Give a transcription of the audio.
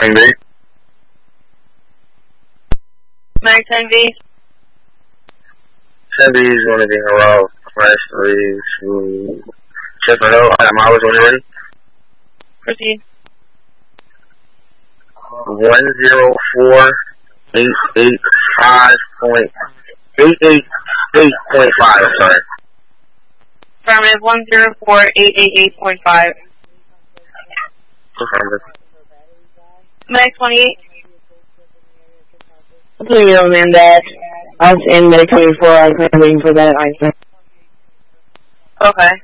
10B. Mag 10B. 10B is going to be in a row. Press 3 to Chipper Hill. I have mileage when you're ready. Proceed. 104,885.888.5. I'm sorry. Affirmative 104,888.5. Affirmative. Mag 28. I'll tell you, man, that I was in Med 24. I was waiting for that answer. Okay.